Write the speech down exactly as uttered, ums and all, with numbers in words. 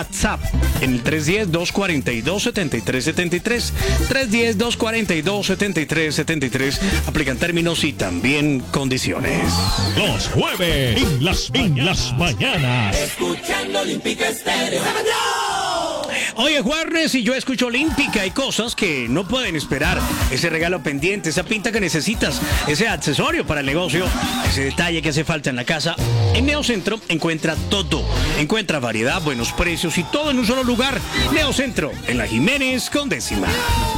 WhatsApp en el tres uno cero, dos cuatro dos, siete tres siete tres, tres uno cero, dos cuatro dos, siete tres siete tres. Aplican términos y también condiciones. Los jueves en las, en las mañanas. Escuchando Olímpica Estéreo. Hoy es jueves y yo escucho Olímpica. Hay cosas que no pueden esperar. Ese regalo pendiente, esa pinta que necesitas, ese accesorio para el negocio, ese detalle que hace falta en la casa. En Neocentro encuentra todo. Encuentra variedad, buenos precios y todo en un solo lugar. Neocentro, en la Jiménez con décima.